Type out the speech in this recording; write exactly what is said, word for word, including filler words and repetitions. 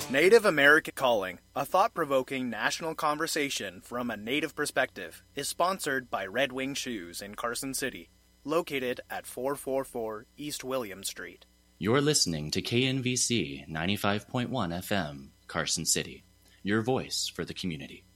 Native American Calling, a thought-provoking national conversation from a Native perspective, is sponsored by Red Wing Shoes in Carson City, located at four forty-four East William Street. You're listening to K N V C ninety-five point one F M, Carson City, your voice for the community.